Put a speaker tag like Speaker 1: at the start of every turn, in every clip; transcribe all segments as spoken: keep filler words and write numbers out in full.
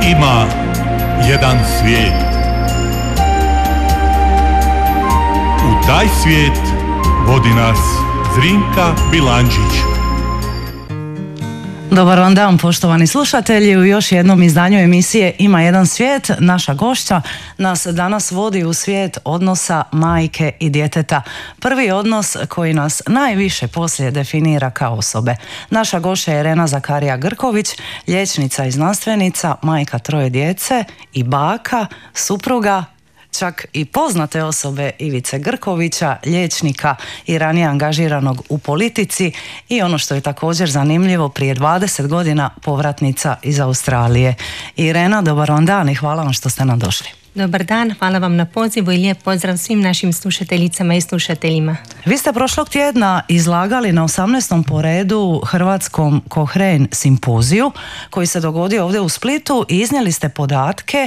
Speaker 1: ima jedan svijet. U taj svijet vodi nas Zrinka Bilandžić.
Speaker 2: Dobar vam dan, poštovani slušatelji. U još jednom izdanju emisije Ima jedan svijet naša gošća nas danas vodi u svijet odnosa majke i djeteta. Prvi odnos koji nas najviše poslije definira kao osobe. Naša gošća je Irena Zakarija Grković, liječnica i znanstvenica, majka troje djece i baka, supruga, čak i poznate osobe Ivice Grkovića, liječnika i ranije angažiranog u politici i ono što je također zanimljivo, prije dvadeset godina povratnica iz Australije. Irena, dobar vam dan i hvala vam što ste nam došli.
Speaker 3: Dobar dan, hvala vam na pozivu i lijep pozdrav svim našim slušateljicama i slušateljima.
Speaker 2: Vi ste prošlog tjedna izlagali na osamnaestom po redu Hrvatskom Cochrane simpoziju koji se dogodio ovdje u Splitu i iznijeli ste podatke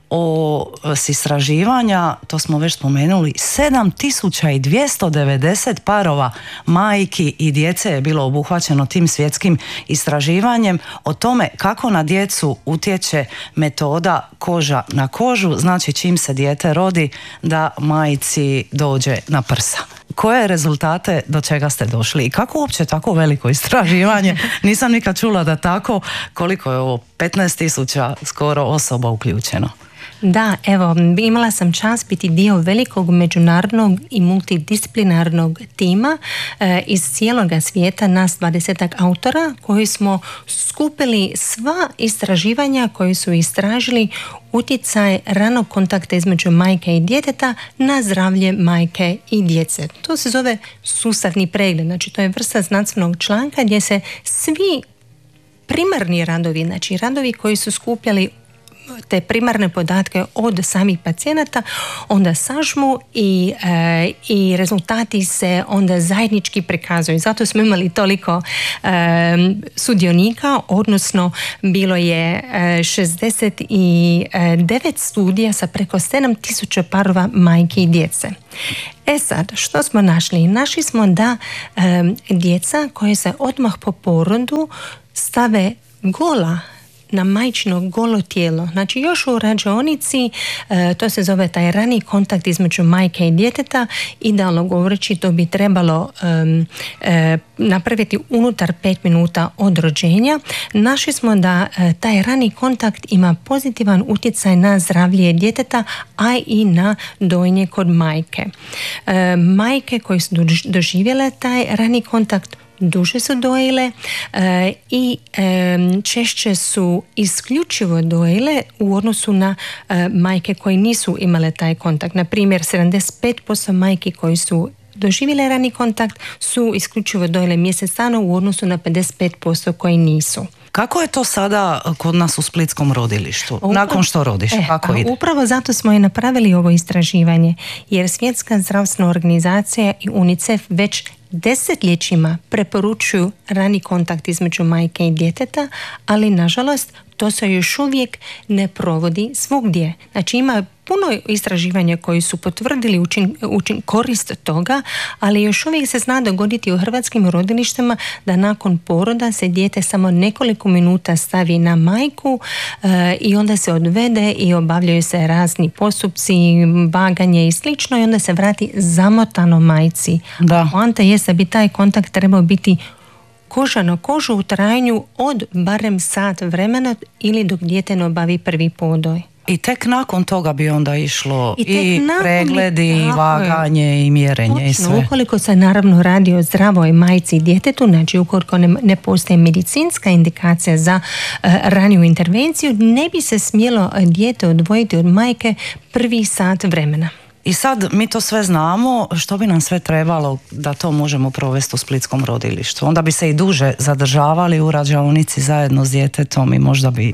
Speaker 2: o s istraživanja, to smo već spomenuli, sedam tisuća dvjesto devedeset parova majki i djece je bilo obuhvaćeno tim svjetskim istraživanjem o tome kako na djecu utječe metoda koža na kožu, znači čim se dijete rodi da majci dođe na prsa. Koje rezultate do čega ste došli i kako uopće tako veliko istraživanje? Nisam nikad čula da tako, koliko je ovo, petnaest tisuća skoro osoba uključeno.
Speaker 3: Da, evo, imala sam čast biti dio velikog međunarodnog i multidisciplinarnog tima e, iz cijeloga svijeta, nas dvadesetak autora koji smo skupili sva istraživanja koji su istražili utjecaj ranog kontakta između majke i djeteta na zdravlje majke i djece. To se zove sustavni pregled, znači to je vrsta znanstvenog članka gdje se svi primarni radovi, znači radovi koji su skupljali te primarne podatke od samih pacijenata onda sažmu i, e, i rezultati se onda zajednički prikazuju. Zato smo imali toliko e, sudionika, odnosno bilo je e, šezdeset devet studija sa preko sedam tisuća parova majke i djece. E sad, što smo našli? Našli smo da e, djeca koje se odmah po porodu stave gola na majčino golo tijelo. Znači još u rađaonici, e, to se zove taj rani kontakt između majke i djeteta. Idealno govoreći, to bi trebalo e, e, napraviti unutar pet minuta od rođenja. Našli smo da e, taj rani kontakt ima pozitivan utjecaj na zdravlje djeteta, a i na dojenje kod majke. E, majke koje su doživjele taj rani kontakt duže su dojile e, i e, češće su isključivo dojile u odnosu na e, majke koje nisu imale taj kontakt. Na primjer, sedamdeset pet posto majki koji su doživjele rani kontakt su isključivo dojile mjesec dana u odnosu na pedeset pet posto koji nisu.
Speaker 2: Kako je to sada kod nas u splitskom rodilištu? Upravo, nakon što rodiš,
Speaker 3: e,
Speaker 2: kako ide?
Speaker 3: Upravo zato smo i napravili ovo istraživanje, jer Svjetska zdravstvena organizacija i UNICEF već desetljećima preporučuju rani kontakt između majke i djeteta, ali nažalost to se još uvijek ne provodi svugdje. Znači ima puno istraživanja koji su potvrdili učin, učin, korist toga, ali još uvijek se zna dogoditi u hrvatskim rodilištima da nakon poroda se dijete samo nekoliko minuta stavi na majku e, i onda se odvede i obavljaju se razni postupci, vaganje i slično i onda se vrati zamotano majci.
Speaker 2: Da.
Speaker 3: Poanta je da bi taj kontakt trebao biti koža na kožu u trajanju od barem sat vremena ili dok dijete ne obavi prvi podoj.
Speaker 2: I tek nakon toga bi onda išlo i,
Speaker 3: i
Speaker 2: pregledi, i vaganje je. I mjerenje. Točno, i sve.
Speaker 3: Ukoliko se naravno radi o zdravoj majci i djetetu, znači ukoliko ne, ne postoji medicinska indikacija za uh, raniju intervenciju, ne bi se smjelo dijete odvojiti od majke prvi sat vremena.
Speaker 2: I sad mi to sve znamo, što bi nam sve trebalo da to možemo provesti u splitskom rodilištu? Onda bi se i duže zadržavali u rađaonici zajedno s djetetom i možda bi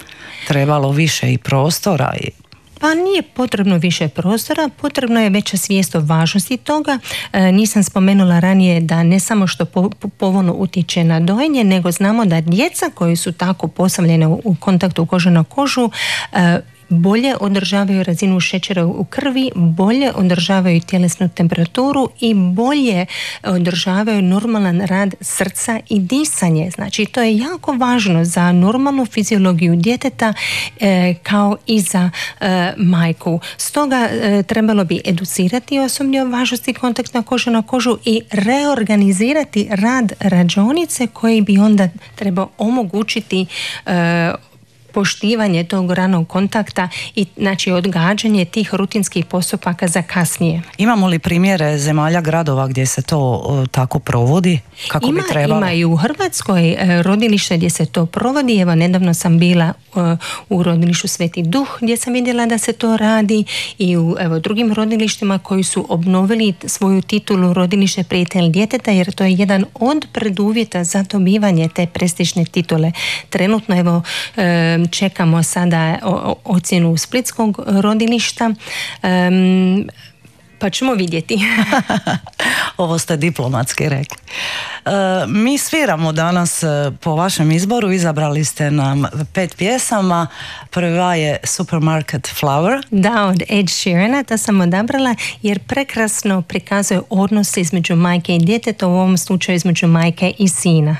Speaker 2: trebalo više i prostora i...
Speaker 3: Pa nije potrebno više prostora, potrebno je veća svijest o važnosti toga. E, nisam spomenula ranije da ne samo što po, po, povoljno utječe na dojenje, nego znamo da djeca koji su tako postavljene u, u kontaktu koža na kožu e, bolje održavaju razinu šećera u krvi, bolje održavaju tjelesnu temperaturu i bolje održavaju normalan rad srca i disanje. Znači, to je jako važno za normalnu fiziologiju djeteta e, kao i za e, majku. Stoga e, trebalo bi educirati osoblje o važnosti kontaktna koža na kožu i reorganizirati rad rađaonice koji bi onda trebao omogućiti e, poštivanje tog ranog kontakta i znači odgađanje tih rutinskih postupaka za kasnije.
Speaker 2: Imamo li primjere zemalja, gradova gdje se to o, tako provodi? Kako
Speaker 3: ima,
Speaker 2: bi trebalo?
Speaker 3: Ima i u Hrvatskoj e, rodilište gdje se to provodi. Evo, nedavno sam bila e, u rodilištu Sveti Duh gdje sam vidjela da se to radi i u evo, drugim rodilištima koji su obnovili svoju titulu rodilište prijatelj djeteta, jer to je jedan od preduvjeta za dobivanje te prestižne titule. Trenutno evo e, čekamo sada ocjenu splitskog rodilišta, um, pa ćemo vidjeti.
Speaker 2: Ovo ste diplomatski rekli. E, mi sviramo danas po vašem izboru, izabrali ste nam pet pjesama. Prva je Supermarket Flower.
Speaker 3: Da, od Ed Sheerana, to sam odabrala jer prekrasno prikazuje odnose između majke i djeteta, u ovom slučaju između majke i sina.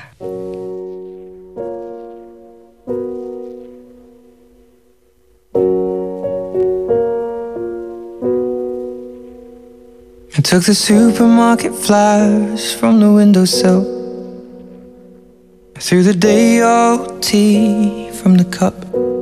Speaker 4: I took the supermarket flowers from the windowsill. I threw the day old tea from the cup.